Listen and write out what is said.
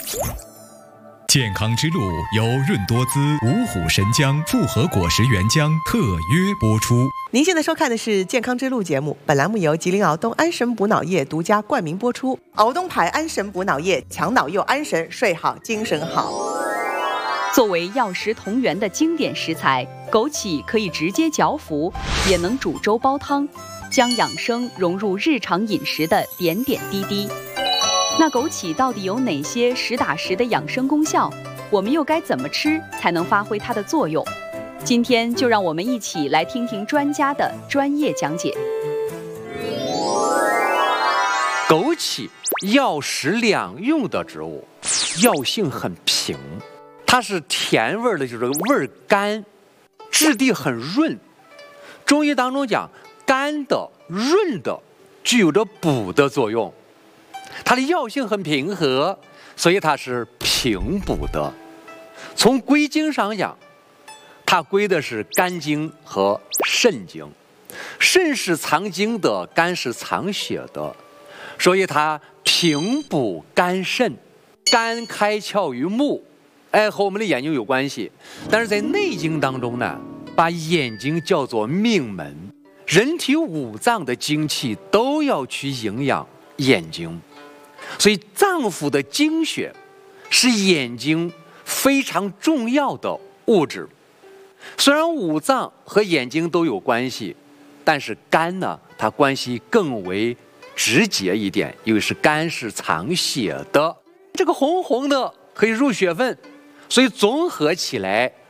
健康之路由润多滋、五虎神姜复合果实原浆特约播出。 您现在收看的是健康之路节目，本栏目由吉林敖东安神补脑液独家冠名播出。敖东牌安神补脑液，强脑又安神，睡好精神好。 作为药食同源的经典食材，枸杞可以直接嚼服，也能煮粥煲汤，将养生融入日常饮食的点点滴滴。那枸杞到底有哪些实打实的养生功效？我们又该怎么吃才能发挥它的作用？今天就让我们一起来听听专家的专业讲解。 枸杞药食两用的植物，药性很平，它是甜味的，就是味甘，质地很润。中医当中讲，甘的、润的，具有着补的作用。它的药性很平和，所以它是平补的。从归经上讲，它归的是肝经和肾经，肾是藏精的，肝是藏血的，所以它平补肝肾。肝开窍于目，和我们的眼睛有关系。但是在《内经》当中呢，把眼睛叫做命门，人体五脏的精气都要去营养眼睛。所以脏腑的精血是眼睛非常重要的物质。虽然五脏和眼睛都有关系，但是肝呢，它关系更为直接一点，因为是肝是藏血的，这个红红的可以入血分，所以综合起来